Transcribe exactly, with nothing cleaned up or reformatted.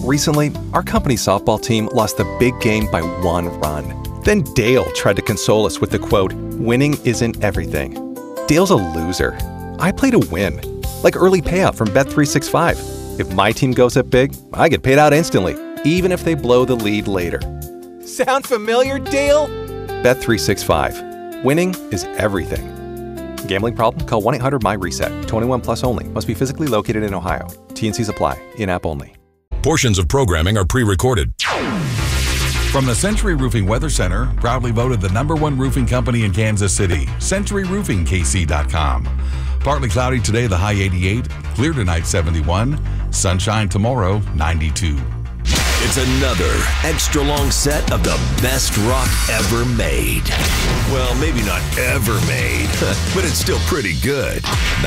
Recently, our company's softball team lost the big game by one run. Then Dale tried to console us with the quote, "Winning isn't everything." Dale's a loser. I play to win. Like early payout from Bet three sixty-five. If my team goes up big, I get paid out instantly, even if they blow the lead later. Sound familiar, Dale? Bet three sixty-five. Winning is everything. Gambling problem? Call one eight hundred M Y reset. twenty-one plus only. Must be physically located in Ohio. T and Cs apply. In-app only. Portions of programming are pre-recorded. From the Century Roofing Weather Center, proudly voted the number one roofing company in Kansas City, Century Roofing K C dot com. Partly cloudy today, the high eighty-eight. Clear tonight, seventy-one. Sunshine tomorrow, ninety-two. It's another extra long set of the best rock ever made. Well, maybe not ever made, but it's still pretty good.